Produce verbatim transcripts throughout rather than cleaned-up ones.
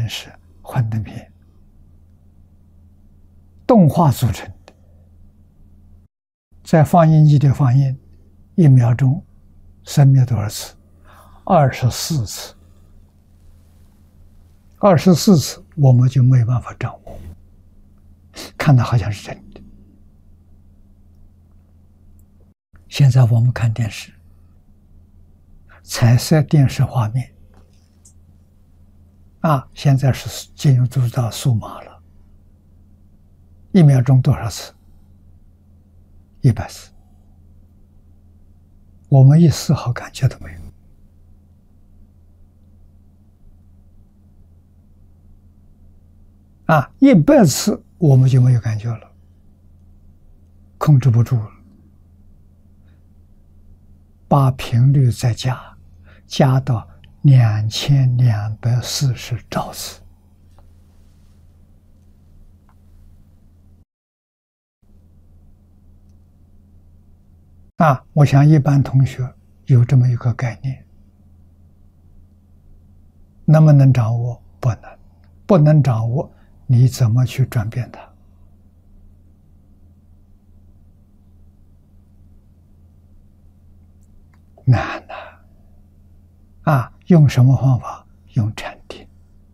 竟是幻灯片，动画组成的。在放映机的放映，一秒钟生灭多少次？二十四次。二十四次，我们就没办法掌握，看的好像是真的。现在我们看电视，彩色电视画面啊，现在是进入到数码了，一秒钟多少次？一百次，我们一丝毫感觉都没有。啊，一百次我们就没有感觉了，控制不住了。把频率再加，加到两千两百四十兆次。啊，我想一般同学有这么一个概念，能不能掌握？不能，不能掌握。你怎么去转变它？难呐！啊，用什么方法？用禅定。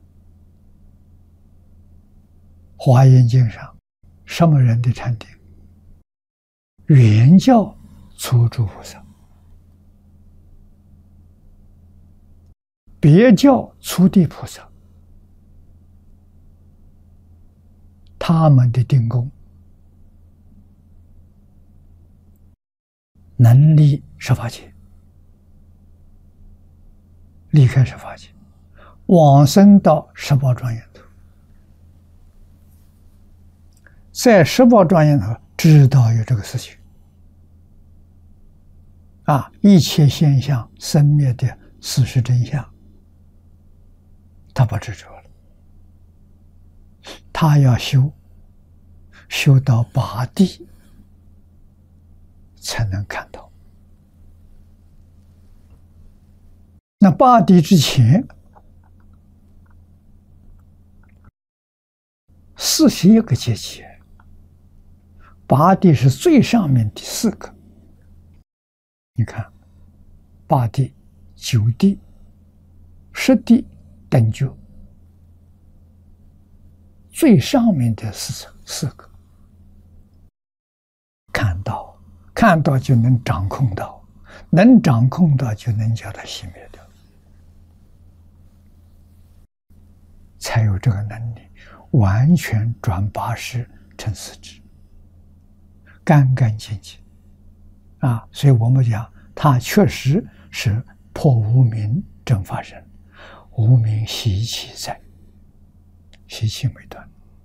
华严经上，什么人的禅定？原教初住菩萨，别教初地菩萨。他们的定功能离十法界，离开十法界，往生到十宝庄严土，在十宝庄严土知道有这个事情啊，一切现象生灭的事实真相，他不执着了，他要修。修到八地才能看到。那八地之前，四十一个阶级，八地是最上面第四个。你看，八地、九地、十地等觉，最上面的四四个。看到，看到就能掌控到，能掌控到就能叫它熄灭掉，才有这个能力完全转八识成四智，干干净净啊！所以我们讲，它确实是破无明正法身，无明习气在，习气没断。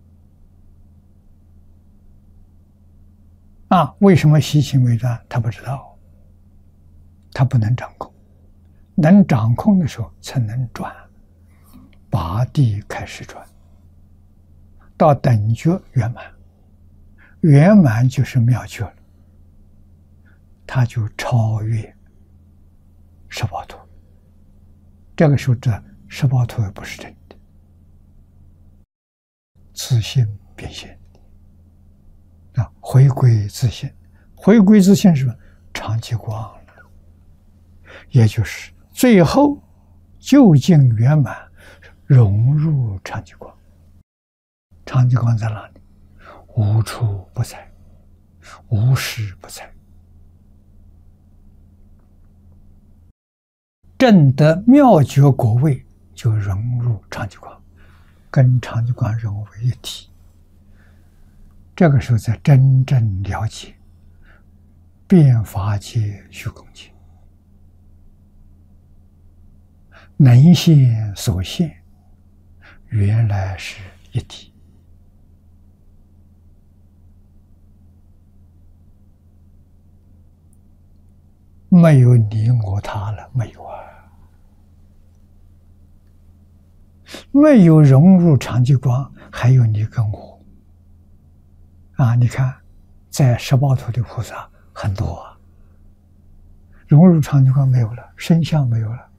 啊，为什么习气未断？他不知道，他不能掌控，能掌控的时候才能转，八地开始转，到等觉圆满，圆满就是妙觉了，他就超越十报图。这个时候，这十报图也不是真的，自性变现。啊，回归自性，回归自性是什么？常寂光了，也就是最后究竟圆满，融入常寂光。常寂光在哪里？无处不在，无时不在。证得妙觉果位，就融入常寂光，跟常寂光融为一体。这个时候才真正了解变法界、虚空界，能现所现，原来是一体。没有你我他了，没有啊，没有融入常寂光，还有你跟我。啊，你看，在十报图的菩萨很多啊，融入常寂光没有了，身相没有了，